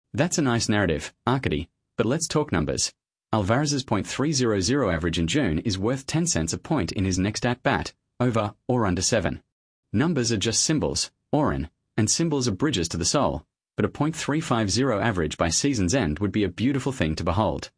That's a nice narrative, Arcady, but let's talk numbers. Alvarez's .300 average in June is worth 10 cents a point in his next at-bat, over or under 7. Numbers are just symbols, Oren, and symbols are bridges to the soul, but a .350 average by season's end would be a beautiful thing to behold.